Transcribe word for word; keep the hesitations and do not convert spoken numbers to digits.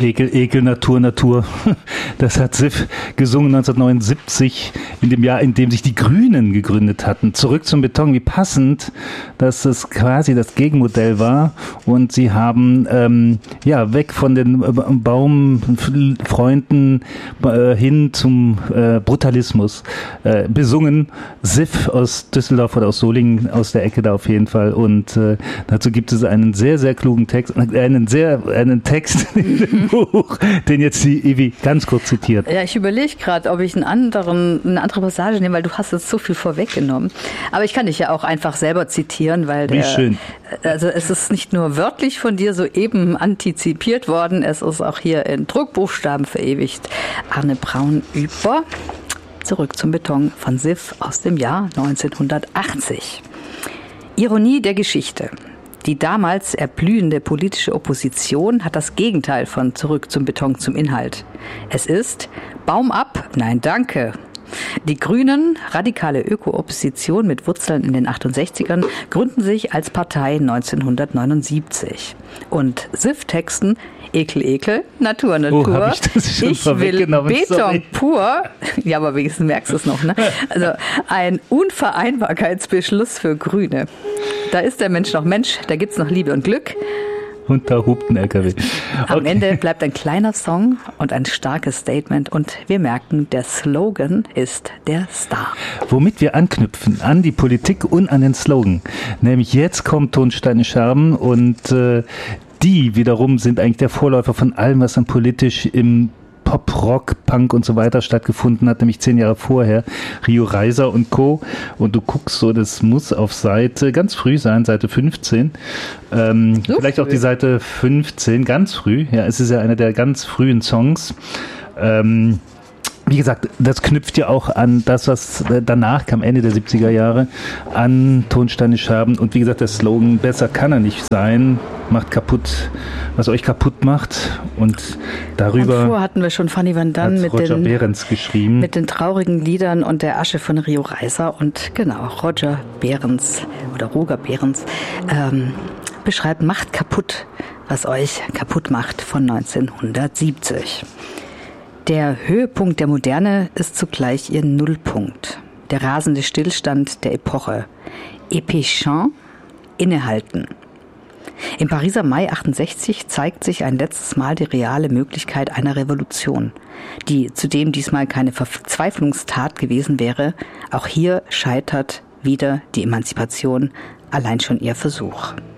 Ekel, Ekel, Natur, Natur. Das hat Sif gesungen neunzehnhundertneunundsiebzig, in dem Jahr, in dem sich die Grünen gegründet hatten. Zurück zum Beton, wie passend, dass es quasi das Gegenmodell war. Und sie haben ähm, ja weg von den Baumfreunden äh, hin zum äh, Brutalismus äh, besungen. Sif aus Düsseldorf oder aus Solingen, aus der Ecke da auf jeden Fall. Und äh, dazu gibt es einen sehr, sehr klugen Text, einen sehr, einen Text in dem Buch, den jetzt die Evi ganz kurz zitiert. Ja, ich überlege gerade, ob ich einen anderen, eine andere Passage nehme, weil du hast jetzt so viel vorweggenommen. Aber ich kann dich ja auch einfach selber zitieren, weil Wie der, schön. Also es ist nicht nur wörtlich von dir soeben antizipiert worden, es ist auch hier in Druckbuchstaben verewigt. Arne Braun über Zurück zum Beton von Sif aus dem Jahr neunzehnhundertachtzig. Ironie der Geschichte. Die damals erblühende politische Opposition hat das Gegenteil von Zurück zum Beton zum Inhalt. Es ist Baum ab, nein danke. Die Grünen, radikale Öko-Opposition mit Wurzeln in den achtundsechzigern, gründen sich als Partei neunzehnhundertneunundsiebzig. Und Sif-Texten Ekel, Ekel, Natur, Natur. Oh, hab ich das schon ich will Beton sorry. pur. Ja, aber wenigstens merkst du es noch, ne? Also ein Unvereinbarkeitsbeschluss für Grüne. Da ist der Mensch noch Mensch, da gibt's noch Liebe und Glück. Und da hupt ein L K W. Okay. Am Ende bleibt ein kleiner Song und ein starkes Statement und wir merken, der Slogan ist der Star. Womit wir anknüpfen an die Politik und an den Slogan. Nämlich jetzt kommt Tonsteine Scherben und äh, die wiederum sind eigentlich der Vorläufer von allem, was dann politisch im Pop, Rock, Punk und so weiter stattgefunden hat, nämlich zehn Jahre vorher, Rio Reiser und Co. Und du guckst so, das muss auf Seite, ganz früh sein, Seite fünfzehn, ähm, so vielleicht früh. Auch die Seite fünfzehn, ganz früh, ja, es ist ja einer der ganz frühen Songs, ähm, wie gesagt, das knüpft ja auch an das, was danach kam, Ende der siebziger Jahre, an Tonsteine Scherben. Und wie gesagt, der Slogan, besser kann er nicht sein, macht kaputt, was euch kaputt macht. Und darüber und vorher hatten wir schon Fanny van Dann mit Roger den, Behrens geschrieben. mit den traurigen Liedern und der Asche von Rio Reiser. Und genau, Roger Behrens oder Roger Behrens ähm, beschreibt Macht kaputt, was euch kaputt macht von neunzehnhundertsiebzig. Der Höhepunkt der Moderne ist zugleich ihr Nullpunkt. Der rasende Stillstand der Epoche. Épéchant, innehalten. Im Pariser Mai achtundsechzig zeigt sich ein letztes Mal die reale Möglichkeit einer Revolution, die zudem diesmal keine Verzweiflungstat gewesen wäre. Auch hier scheitert wieder die Emanzipation, allein schon ihr Versuch.